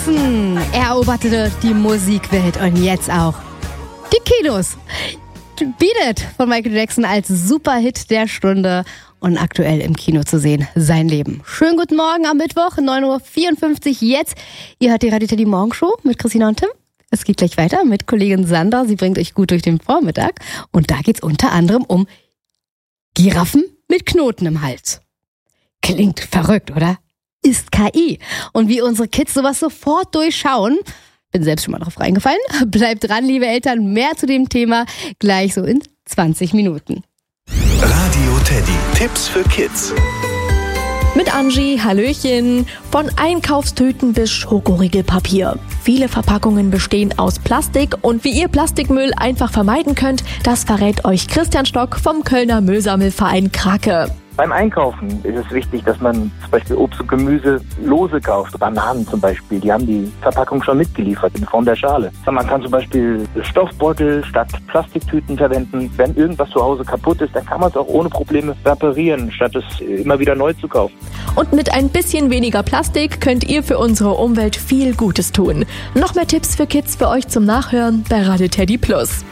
Jackson eroberte die Musikwelt und jetzt auch die Kinos. Beat It von Michael Jackson als Superhit der Stunde und aktuell im Kino zu sehen, sein Leben. Schönen guten Morgen am Mittwoch, 9.54 Uhr jetzt. Ihr hört die Radio Teddy Morgenshow mit Christina und Tim. Es geht gleich weiter mit Kollegin Sandra. Sie bringt euch gut durch den Vormittag. Und da geht's unter anderem um Giraffen mit Knoten im Hals. Klingt verrückt, oder? Ist KI. Und wie unsere Kids sowas sofort durchschauen, bin selbst schon mal drauf reingefallen. Bleibt dran, liebe Eltern, mehr zu dem Thema gleich so in 20 Minuten. Radio Teddy, Tipps für Kids. Mit Angie, Hallöchen. Von Einkaufstüten bis Schokoriegelpapier. Viele Verpackungen bestehen aus Plastik und wie ihr Plastikmüll einfach vermeiden könnt, das verrät euch Christian Stock vom Kölner Müllsammelverein Krake. Beim Einkaufen ist es wichtig, dass man zum Beispiel Obst und Gemüse lose kauft. Bananen zum Beispiel, die haben die Verpackung schon mitgeliefert in Form der Schale. Man kann zum Beispiel Stoffbeutel statt Plastiktüten verwenden. Wenn irgendwas zu Hause kaputt ist, dann kann man es auch ohne Probleme reparieren, statt es immer wieder neu zu kaufen. Und mit ein bisschen weniger Plastik könnt ihr für unsere Umwelt viel Gutes tun. Noch mehr Tipps für Kids für euch zum Nachhören bei Radio Teddy Plus.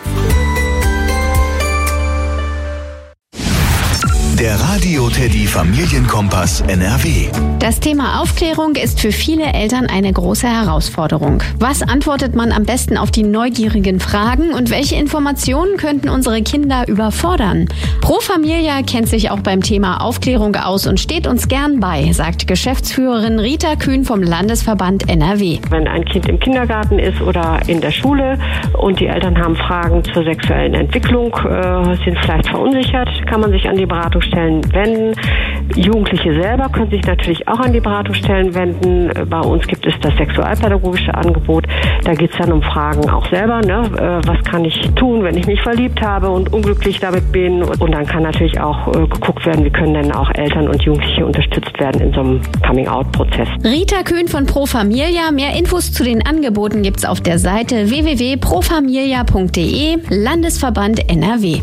Der Radio Teddy Familienkompass NRW. Das Thema Aufklärung ist für viele Eltern eine große Herausforderung. Was antwortet man am besten auf die neugierigen Fragen und welche Informationen könnten unsere Kinder überfordern? Pro Familia kennt sich auch beim Thema Aufklärung aus und steht uns gern bei, sagt Geschäftsführerin Rita Kühn vom Landesverband NRW. Wenn ein Kind im Kindergarten ist oder in der Schule und die Eltern haben Fragen zur sexuellen Entwicklung, sind vielleicht verunsichert, kann man sich an die Beratungsstellen wenden. Jugendliche selber können sich natürlich auch an die Beratungsstellen wenden. Bei uns gibt es das sexualpädagogische Angebot. Da geht es dann um Fragen auch selber. Was kann ich tun, wenn ich mich verliebt habe und unglücklich damit bin? Und dann kann natürlich auch geguckt werden, wie können denn auch Eltern und Jugendliche unterstützt werden in so einem Coming-out-Prozess. Rita Kühn von Pro Familia. Mehr Infos zu den Angeboten gibt's auf der Seite www.profamilia.de, Landesverband NRW.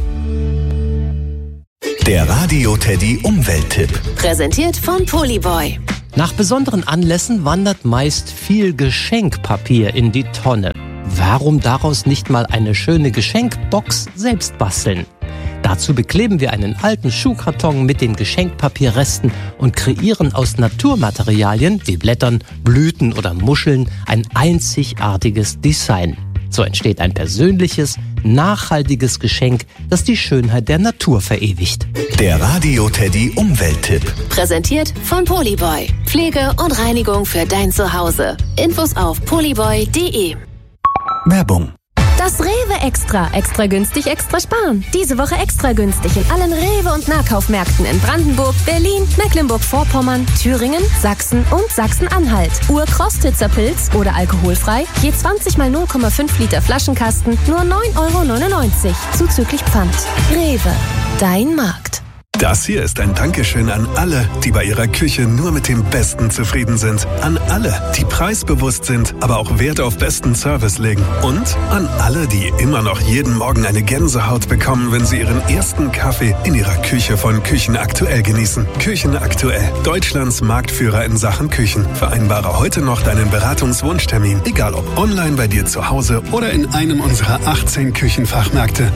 Der Radio Teddy Umwelttipp. Präsentiert von Polyboy. Nach besonderen Anlässen wandert meist viel Geschenkpapier in die Tonne. Warum daraus nicht mal eine schöne Geschenkbox selbst basteln? Dazu bekleben wir einen alten Schuhkarton mit den Geschenkpapierresten und kreieren aus Naturmaterialien wie Blättern, Blüten oder Muscheln ein einzigartiges Design. So entsteht ein persönliches, nachhaltiges Geschenk, das die Schönheit der Natur verewigt. Der Radio Teddy Umwelttipp. Präsentiert von Polyboy. Pflege und Reinigung für dein Zuhause. Infos auf polyboy.de. Werbung. Das Rewe Extra. Extra günstig, extra sparen. Diese Woche extra günstig in allen Rewe- und Nahkaufmärkten in Brandenburg, Berlin, Mecklenburg-Vorpommern, Thüringen, Sachsen und Sachsen-Anhalt. Ur-Krostitzer Pilz oder alkoholfrei, je 20 mal 0,5 Liter Flaschenkasten, nur 9,99 € zuzüglich Pfand. Rewe, dein Markt. Das hier ist ein Dankeschön an alle, die bei ihrer Küche nur mit dem Besten zufrieden sind. An alle, die preisbewusst sind, aber auch Wert auf besten Service legen. Und an alle, die immer noch jeden Morgen eine Gänsehaut bekommen, wenn sie ihren ersten Kaffee in ihrer Küche von Küchen Aktuell genießen. Küchen Aktuell, Deutschlands Marktführer in Sachen Küchen. Vereinbare heute noch deinen Beratungswunschtermin, egal ob online bei dir zu Hause oder in einem unserer 18 Küchenfachmärkte.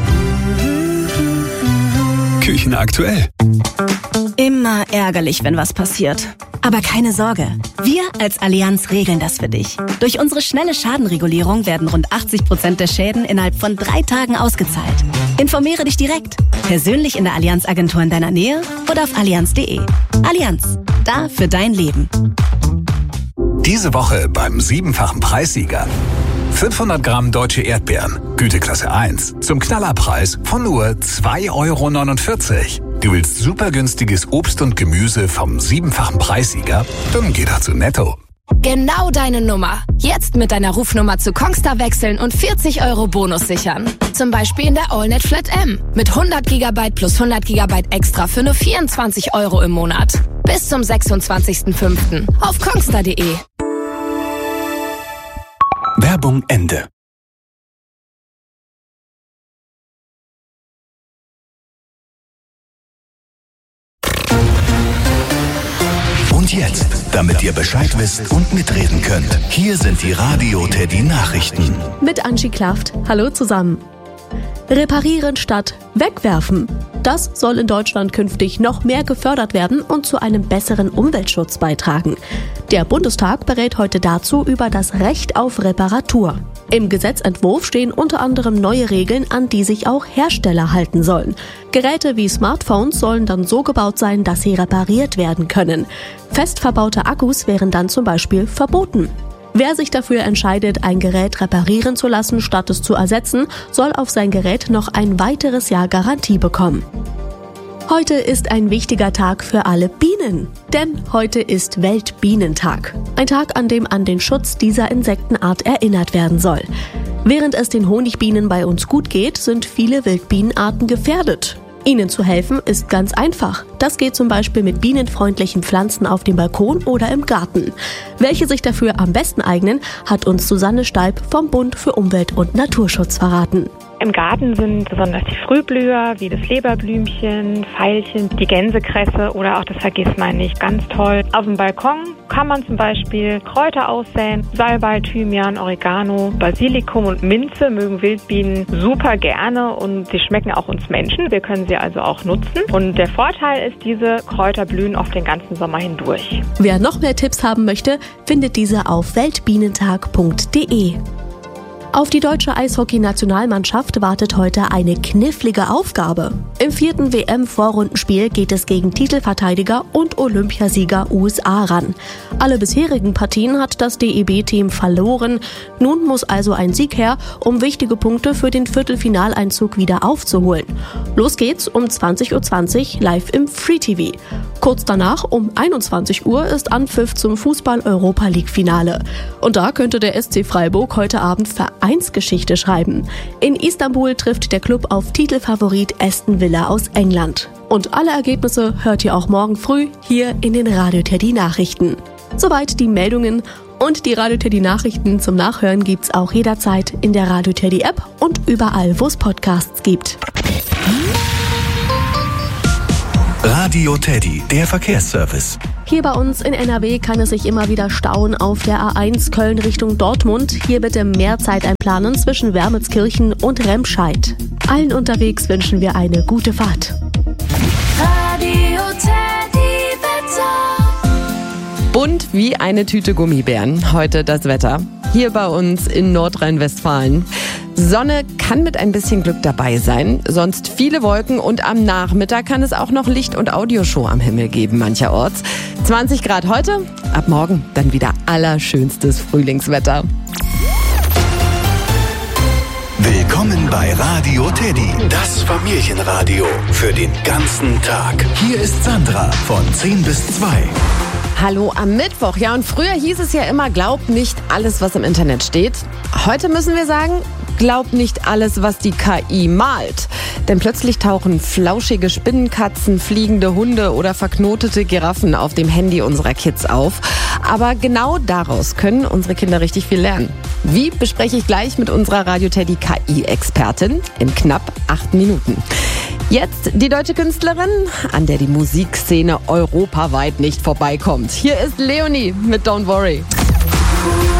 Küchen Aktuell. Immer ärgerlich, wenn was passiert. Aber keine Sorge, wir als Allianz regeln das für dich. Durch unsere schnelle Schadenregulierung werden rund 80% der Schäden innerhalb von 3 Tagen ausgezahlt. Informiere dich direkt, persönlich in der Allianz-Agentur in deiner Nähe oder auf allianz.de. Allianz, da für dein Leben. Diese Woche beim 7-fachen Preissieger. 500 Gramm deutsche Erdbeeren, Güteklasse 1, zum Knallerpreis von nur 2,49 €. Du willst super günstiges Obst und Gemüse vom 7-fachen Preissieger? Dann geh doch zu Netto. Genau deine Nummer. Jetzt mit deiner Rufnummer zu Kongstar wechseln und 40 € Bonus sichern. Zum Beispiel in der AllNet Flat M. Mit 100 GB plus 100 GB extra für nur 24 € im Monat. Bis zum 26.05. auf kongstar.de. Werbung Ende. Und jetzt, damit ihr Bescheid wisst und mitreden könnt, hier sind die Radio Teddy Nachrichten. Mit Angie Klaft. Hallo zusammen. Reparieren statt wegwerfen. Das soll in Deutschland künftig noch mehr gefördert werden und zu einem besseren Umweltschutz beitragen. Der Bundestag berät heute dazu über das Recht auf Reparatur. Im Gesetzentwurf stehen unter anderem neue Regeln, an die sich auch Hersteller halten sollen. Geräte wie Smartphones sollen dann so gebaut sein, dass sie repariert werden können. Fest verbaute Akkus wären dann zum Beispiel verboten. Wer sich dafür entscheidet, ein Gerät reparieren zu lassen, statt es zu ersetzen, soll auf sein Gerät noch ein weiteres Jahr Garantie bekommen. Heute ist ein wichtiger Tag für alle Bienen, denn heute ist Weltbienentag. Ein Tag, an dem an den Schutz dieser Insektenart erinnert werden soll. Während es den Honigbienen bei uns gut geht, sind viele Wildbienenarten gefährdet. Ihnen zu helfen ist ganz einfach. Das geht zum Beispiel mit bienenfreundlichen Pflanzen auf dem Balkon oder im Garten. Welche sich dafür am besten eignen, hat uns Susanne Steib vom Bund für Umwelt- und Naturschutz verraten. Im Garten sind besonders die Frühblüher wie das Leberblümchen, Veilchen, die Gänsekresse oder auch das Vergissmeinnicht ganz toll. Auf dem Balkon kann man zum Beispiel Kräuter aussäen. Salbei, Thymian, Oregano, Basilikum und Minze mögen Wildbienen super gerne und sie schmecken auch uns Menschen. Wir können sie also auch nutzen. Und der Vorteil ist, diese Kräuter blühen oft den ganzen Sommer hindurch. Wer noch mehr Tipps haben möchte, findet diese auf weltbienentag.de. Auf die deutsche Eishockey-Nationalmannschaft wartet heute eine knifflige Aufgabe. Im 4. WM-Vorrundenspiel geht es gegen Titelverteidiger und Olympiasieger USA ran. Alle bisherigen Partien hat das DEB-Team verloren. Nun muss also ein Sieg her, um wichtige Punkte für den Viertelfinaleinzug wieder aufzuholen. Los geht's um 20:20 Uhr live im Free TV. Kurz danach um 21 Uhr ist Anpfiff zum Fußball-Europa-League-Finale. Und da könnte der SC Freiburg heute Abend Vereinsgeschichte schreiben. In Istanbul trifft der Club auf Titelfavorit Aston Villa aus England. Und alle Ergebnisse hört ihr auch morgen früh hier in den Radio Teddy Nachrichten. Soweit die Meldungen und die Radio Teddy Nachrichten zum Nachhören gibt's auch jederzeit in der Radio Teddy App und überall, wo es Podcasts gibt. Radio Teddy, der Verkehrsservice. Hier bei uns in NRW kann es sich immer wieder stauen auf der A1 Köln Richtung Dortmund. Hier bitte mehr Zeit einplanen zwischen Wermelskirchen und Remscheid. Allen unterwegs wünschen wir eine gute Fahrt. Radio Teddy Wetter. Bunt wie eine Tüte Gummibären. Heute das Wetter. Hier bei uns in Nordrhein-Westfalen. Sonne kann mit ein bisschen Glück dabei sein, sonst viele Wolken und am Nachmittag kann es auch noch Licht- und Audioshow am Himmel geben mancherorts. 20 Grad heute, ab morgen dann wieder allerschönstes Frühlingswetter. Willkommen bei Radio Teddy, das Familienradio für den ganzen Tag. Hier ist Sandra von 10 bis 2. Hallo am Mittwoch. Ja, und früher hieß es ja immer, glaub nicht alles, was im Internet steht. Heute müssen wir sagen, glaub nicht alles, was die KI malt. Denn plötzlich tauchen flauschige Spinnenkatzen, fliegende Hunde oder verknotete Giraffen auf dem Handy unserer Kids auf. Aber genau daraus können unsere Kinder richtig viel lernen. Wie, bespreche ich gleich mit unserer Radio Teddy KI-Expertin in knapp 8 Minuten. Jetzt die deutsche Künstlerin, an der die Musikszene europaweit nicht vorbeikommt. Hier ist Leonie mit Don't Worry.